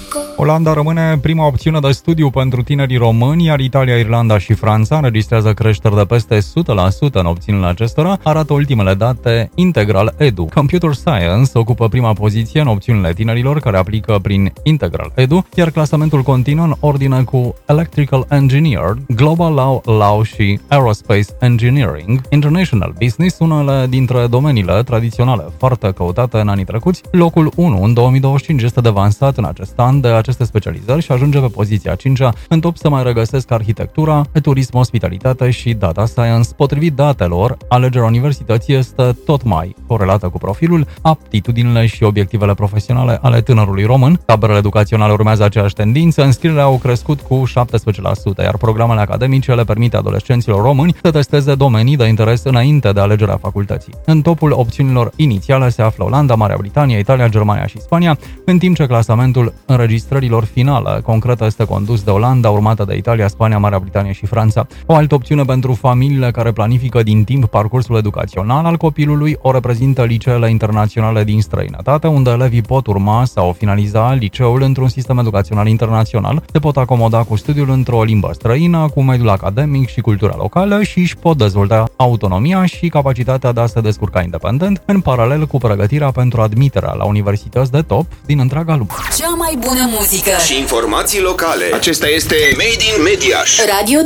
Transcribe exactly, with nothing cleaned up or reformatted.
Olanda rămâne prima opțiune de studiu pentru tinerii români, iar Italia, Irlanda și Franța înregistrează creșteri de peste o sută la sută în opțiunile acestora, arată ultimele date Integral Edu. Computer Science ocupă prima poziție în opțiunile tinerilor care aplică prin Integral Edu, iar clasamentul continuă în ordine cu Electrical Engineer, Global Law, Law și Aerospace Engineering, International Business, unele dintre domeniile tradiționale foarte căutate în anii trecuți. Locul unu în două mii douăzeci și cinci este devansat în acest an de aceste specializări și ajunge pe poziția a cincea. În top se mai regăsesc arhitectura, turism, ospitalitate și data science. Potrivit datelor, alegerea universității este tot mai corelată cu profilul, aptitudinile și obiectivele profesionale ale tânărului român. Taberele educaționale urmează aceeași tendință, înscrierile au crescut cu șaptesprezece la sută, iar programele academice le permite adolescenților români să testeze domenii de interes înainte de alegerea facultății. În topul opțiunilor inițiale se află Olanda, Marea Britanie, Italia, Germania și Spania, în timp ce clasamentul înregistrărilor finale concrete este condus de Olanda, urmată de Italia, Spania, Marea Britanie și Franța. O altă opțiune pentru familiile care planifică din timp parcursul educațional al copilului o reprezintă liceele internaționale din străinătate, unde elevii pot urma sau finaliza liceul într-un sistem educațional internațional, se pot acomoda cu studiul într-o limbă străină, cu mediul academic și cultura locală și își pot dezvolta autonomia și capacitatea de a se descurca independent, în paralel cu pregătirea pentru admiterea la universități de top din întreaga lume. Cea mai bună muzică și informații locale. Acesta este Made in Mediaș. Radio